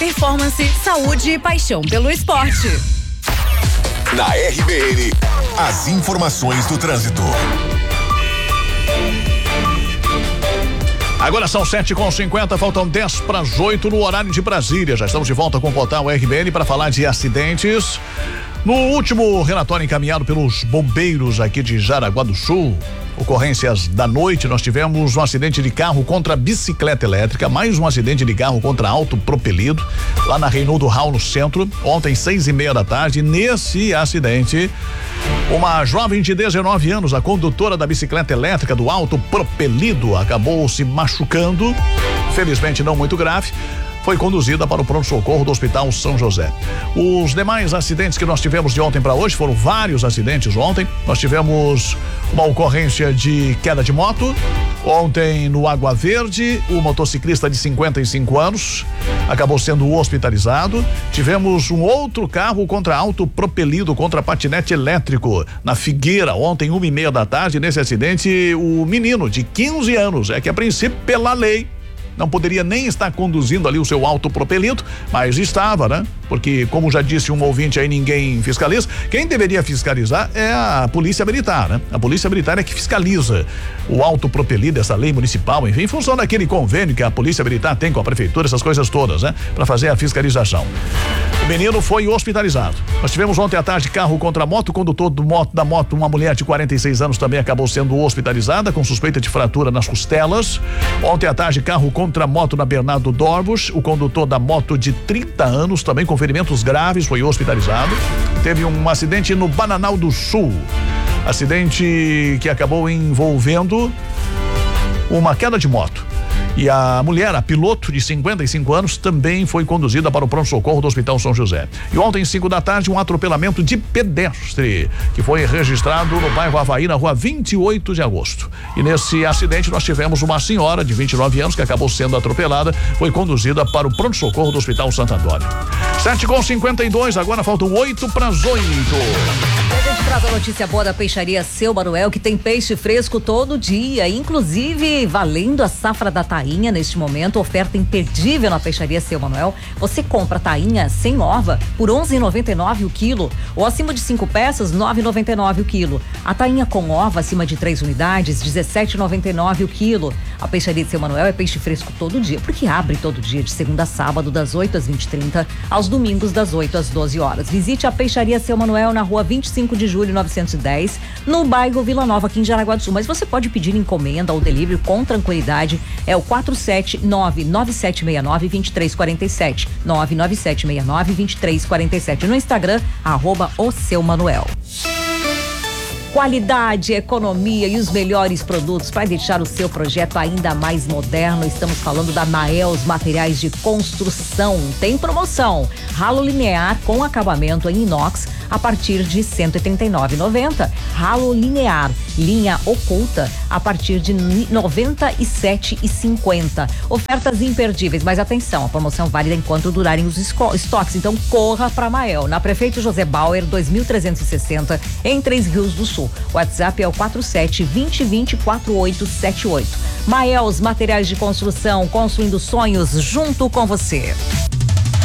performance, saúde e paixão pelo esporte. Na RBN, as informações do trânsito. Agora são 7h50, faltam 7:50 no horário de Brasília. Já estamos de volta com o portal RBN para falar de acidentes. No último relatório encaminhado pelos bombeiros aqui de Jaraguá do Sul, ocorrências da noite, nós tivemos um acidente de carro contra bicicleta elétrica, mais um acidente de carro contra autopropelido, lá na Reinaldo Hall, no centro, ontem 6:30 da tarde. Nesse acidente, uma jovem de 19 anos, a condutora da bicicleta elétrica do autopropelido, acabou se machucando, felizmente não muito grave. Foi conduzida para o pronto-socorro do Hospital São José. Os demais acidentes que nós tivemos de ontem para hoje, foram vários acidentes ontem. Nós tivemos uma ocorrência de queda de moto. Ontem, no Água Verde, o motociclista de 55 anos acabou sendo hospitalizado. Tivemos um outro carro contra autopropelido, contra patinete elétrico, na Figueira, ontem, 1:30 da tarde. Nesse acidente, o menino de 15 anos, é que a princípio, pela lei, não poderia nem estar conduzindo ali o seu autopropelido, mas estava, né? Porque, como já disse um ouvinte aí, ninguém fiscaliza. Quem deveria fiscalizar é a Polícia Militar, né? A Polícia Militar é que fiscaliza o autopropelido, essa lei municipal, enfim, funciona aquele convênio que a Polícia Militar tem com a Prefeitura, essas coisas todas, né? Para fazer a fiscalização. O menino foi hospitalizado. Nós tivemos ontem à tarde carro contra moto, o condutor da moto, uma mulher de 46 anos, também acabou sendo hospitalizada com suspeita de fratura nas costelas. Ontem à tarde, carro contra moto na Bernardo Dorvos, o condutor da moto de 30 anos, também com ferimentos graves, foi hospitalizado. Teve um acidente no Bananal do Sul, acidente que acabou envolvendo uma queda de moto. E a mulher, a piloto de 55 anos, também foi conduzida para o pronto-socorro do Hospital São José. E ontem, 5 da tarde, um atropelamento de pedestre, que foi registrado no bairro Havaí, na rua 28 de agosto. E nesse acidente nós tivemos uma senhora de 29 anos que acabou sendo atropelada, foi conduzida para o pronto-socorro do Hospital Santo Antônio. 7:52, agora faltam 8:08. A gente traz a notícia boa da peixaria Seu Manuel, que tem peixe fresco todo dia, inclusive valendo a safra da tainha neste momento, oferta imperdível na peixaria Seu Manuel. Você compra tainha sem ova por R$11,99 o quilo, ou acima de 5 peças, R$9,99 o quilo. A tainha com ova acima de 3 unidades, R$17,99 o quilo. A peixaria Seu Manuel é peixe fresco todo dia, porque abre todo dia, de segunda a sábado, das 8 às 20h30, aos domingos das 8 às 12 horas. Visite a peixaria Seu Manuel na rua 25 de julho 910, no bairro Vila Nova, aqui em Jaraguá do Sul. Mas você pode pedir encomenda ou delivery com tranquilidade. É o 47997692347, 997692347. No Instagram, @o_seu_manuel. Qualidade, economia e os melhores produtos para deixar o seu projeto ainda mais moderno. Estamos falando da Maels Materiais de Construção. Tem promoção: ralo linear com acabamento em inox a partir de R$139,90. Ralo linear linha oculta a partir de R$97,50. Ofertas imperdíveis, mas atenção, a promoção válida enquanto durarem os estoques. Então corra para Mael, na Prefeito José Bauer 2360, em Três Rios do Sul. O WhatsApp é o 47-2020-4878. Maels Materiais de Construção, construindo sonhos junto com você.